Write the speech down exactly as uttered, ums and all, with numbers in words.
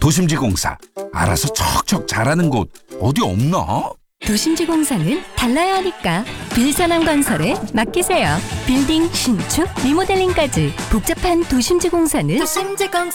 도심지공사, 알아서 척척 잘하는 곳 어디 없나? 도심지공사는 달라야 하니까 빌산암건설에 맡기세요. 빌딩 신축, 리모델링까지 복잡한 도심지공사는 도심지공사